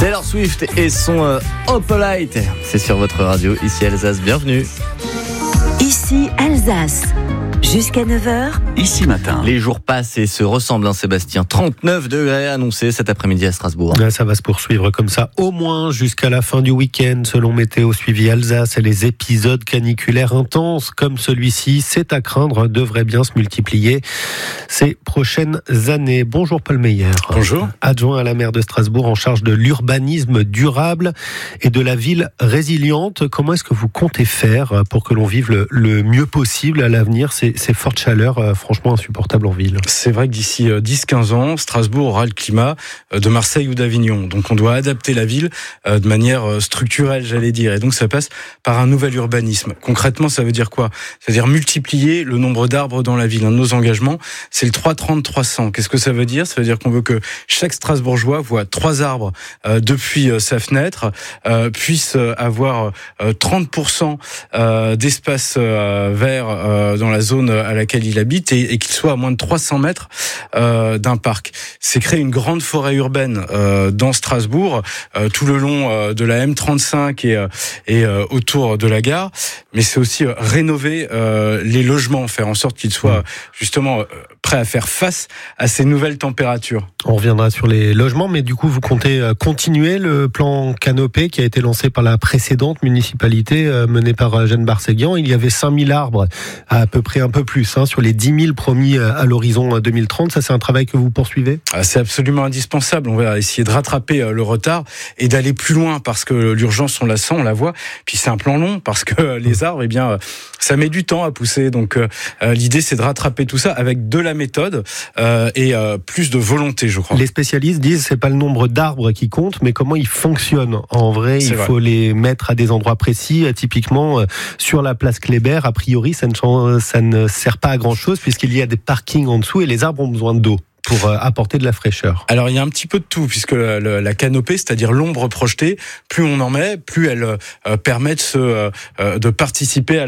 Taylor Swift et son Opalite. C'est sur votre radio, ici Alsace, bienvenue. Ici Alsace. Jusqu'à 9h. Ici matin. Les jours passent et se ressemblent, Sébastien. 39 degrés annoncés cet après-midi à Strasbourg. Ça va se poursuivre comme ça, au moins jusqu'à la fin du week-end, selon Météo Suivi Alsace. Et les épisodes caniculaires intenses comme celui-ci, c'est à craindre, devraient bien se multiplier ces prochaines années. Bonjour Paul Meyer. Bonjour. Adjoint à la maire de Strasbourg en charge de l'urbanisme durable et de la ville résiliente. Comment est-ce que vous comptez faire pour que l'on vive le mieux possible à l'avenir ces fortes chaleurs franchement insupportables en ville? C'est vrai que d'ici 10-15 ans, Strasbourg aura le climat de Marseille ou d'Avignon. Donc on doit adapter la ville de manière structurelle, j'allais dire. Et donc ça passe par un nouvel urbanisme. Concrètement, ça veut dire quoi? C'est-à-dire multiplier le nombre d'arbres dans la ville. Un de nos engagements, c'est le 330-300. Qu'est-ce que ça veut dire? Ça veut dire qu'on veut que chaque Strasbourgeois voit 3 arbres depuis sa fenêtre, puisse avoir 30% d'espace vert dans la zone à laquelle il habite et qu'il soit à moins de 300 mètres d'un parc. C'est créer une grande forêt urbaine dans Strasbourg, tout le long de la M35 et autour de la gare, mais c'est aussi rénover les logements, faire en sorte qu'ils soient justement prêts à faire face à ces nouvelles températures. On reviendra sur les logements, mais du coup vous comptez continuer le plan Canopée qui a été lancé par la précédente municipalité menée par Jeanne Barséguian. Il y avait 5000 arbres, à peu près un peu plus, sur les 10 000 promis à l'horizon 2030. Ça, c'est un travail que vous poursuivez? C'est absolument indispensable. On va essayer de rattraper le retard et d'aller plus loin parce que l'urgence, on la sent, on la voit. Puis c'est un plan long parce que les arbres, ça met du temps à pousser. Donc l'idée, c'est de rattraper tout ça avec de la méthode et plus de volonté, je crois. Les spécialistes disent c'est pas le nombre d'arbres qui compte, mais comment ils fonctionnent. En vrai, il faut les mettre à des endroits précis. Typiquement, sur la place Kléber, a priori, ça ne sert pas à grand-chose puisqu'il y a des parkings en dessous et les arbres ont besoin d'eau pour apporter de la fraîcheur. Alors il y a un petit peu de tout puisque la canopée, c'est-à-dire l'ombre projetée, plus on en met, plus elle permet de participer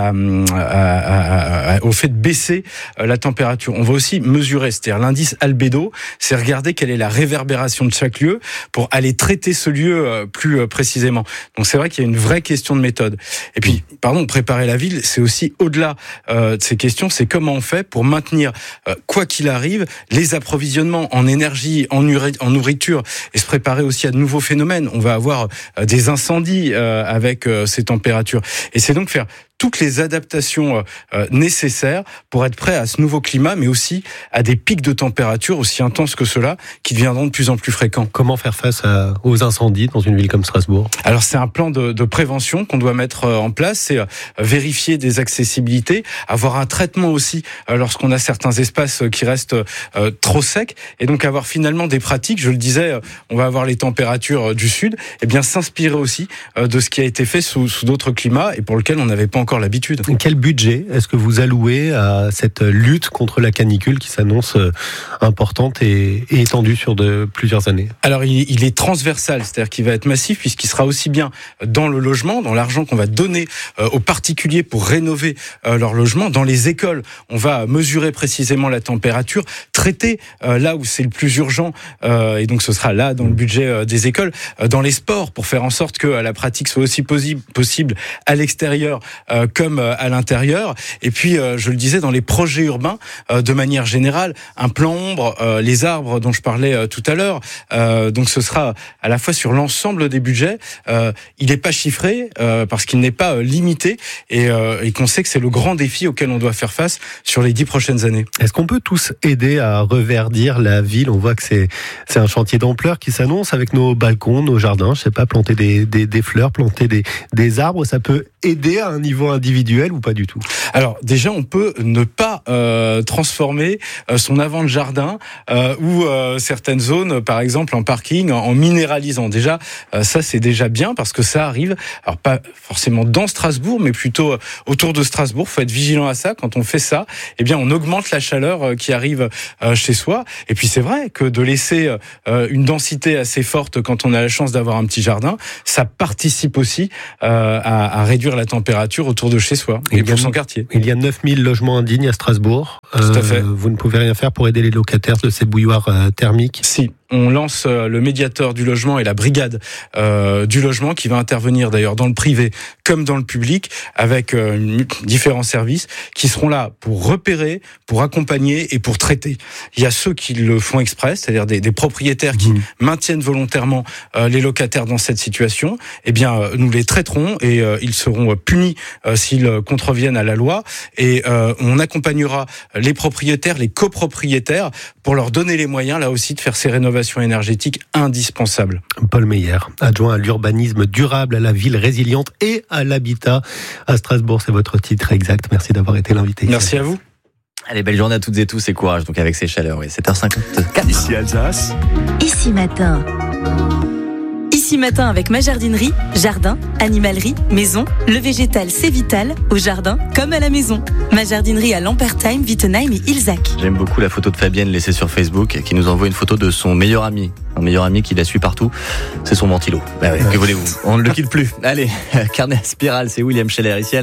au fait de baisser la température. On va aussi mesurer, c'est-à-dire l'indice albédo, c'est regarder quelle est la réverbération de chaque lieu pour aller traiter ce lieu plus précisément. Donc c'est vrai qu'il y a une vraie question de méthode. Et puis, préparer la ville, c'est aussi au-delà de ces questions, c'est comment on fait pour maintenir, quoi qu'il arrive, les approvisionnements en énergie, en nourriture et se préparer aussi à de nouveaux phénomènes. On va avoir des incendies avec ces températures. Et c'est donc faire toutes les adaptations nécessaires pour être prêt à ce nouveau climat, mais aussi à des pics de température aussi intenses que ceux-là, qui deviendront de plus en plus fréquents. Comment faire face aux incendies dans une ville comme Strasbourg? Alors c'est un plan de prévention qu'on doit mettre en place, c'est vérifier des accessibilités, avoir un traitement aussi lorsqu'on a certains espaces qui restent trop secs, et donc avoir finalement des pratiques, je le disais, on va avoir les températures du sud, et bien s'inspirer aussi de ce qui a été fait sous d'autres climats, et pour lequel on n'avait pas encore l'habitude. Quel budget est-ce que vous allouez à cette lutte contre la canicule qui s'annonce importante et étendue sur plusieurs années? Alors il est transversal, c'est-à-dire qu'il va être massif puisqu'il sera aussi bien dans le logement, dans l'argent qu'on va donner aux particuliers pour rénover leur logement, dans les écoles, on va mesurer précisément la température, traiter là où c'est le plus urgent, et donc ce sera là dans le budget des écoles, dans les sports pour faire en sorte que la pratique soit aussi possible à l'extérieur comme à l'intérieur. Et puis, je le disais, dans les projets urbains, de manière générale, un plan ombre, les arbres dont je parlais tout à l'heure. Donc, ce sera à la fois sur l'ensemble des budgets. Il n'est pas chiffré parce qu'il n'est pas limité et qu'on sait que c'est le grand défi auquel on doit faire face sur les 10 prochaines années. Est-ce qu'on peut tous aider à reverdir la ville? On voit que c'est un chantier d'ampleur qui s'annonce avec nos balcons, nos jardins. Je sais pas, planter des fleurs, planter des arbres, ça peut aider à un niveau individuel ou pas du tout? Alors déjà, on peut ne pas transformer son avant de jardin ou certaines zones, par exemple en parking, en minéralisant. Déjà, ça c'est déjà bien parce que ça arrive. Alors pas forcément dans Strasbourg, mais plutôt autour de Strasbourg. Faut être vigilant à ça. Quand on fait ça, eh bien on augmente la chaleur qui arrive chez soi. Et puis c'est vrai que de laisser une densité assez forte quand on a la chance d'avoir un petit jardin, ça participe aussi à réduire la température autour de chez soi et pour son quartier. Il y a 9000 logements indignes à Strasbourg. Tout à fait. Vous ne pouvez rien faire pour aider les locataires de ces bouilloires thermiques? Si. On lance le médiateur du logement et la brigade du logement qui va intervenir d'ailleurs dans le privé comme dans le public avec différents services qui seront là pour repérer, pour accompagner et pour traiter. Il y a ceux qui le font exprès, c'est-à-dire des propriétaires qui maintiennent volontairement les locataires dans cette situation. Eh bien, nous les traiterons et ils seront punis s'ils contreviennent à la loi. Et on accompagnera les propriétaires, les copropriétaires pour leur donner les moyens là aussi de faire ces rénovations énergétique indispensable. Paul Meyer, adjoint à l'urbanisme durable, à la ville résiliente et à l'habitat à Strasbourg. C'est votre titre exact. Merci d'avoir été l'invité. Merci à vous. Allez, belle journée à toutes et tous et courage donc avec ces chaleurs. Oui, 7h54. Ici Alsace. Ici Matin. Ici Matin avec ma jardinerie, jardin, animalerie, maison, le végétal c'est vital, au jardin comme à la maison. Ma jardinerie à Lampertheim, Wittenheim et Ilzach. J'aime beaucoup la photo de Fabienne laissée sur Facebook qui nous envoie une photo de son meilleur ami. Un meilleur ami qui la suit partout, c'est son ventilo. Bah ouais, que voulez-vous ? On ne le quitte plus. Allez, carnet à spirale, c'est William Scheller ici.